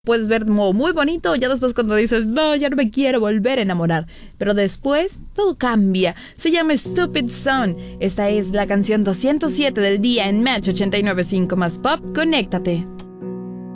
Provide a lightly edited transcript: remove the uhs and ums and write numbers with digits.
puedes ver como muy bonito, ya después cuando dices, no, ya no me quiero volver a enamorar. Pero después todo cambia. Se llama Stupid Son. Esta es la canción 207 del día en Match 89.5 más Pop. Conéctate.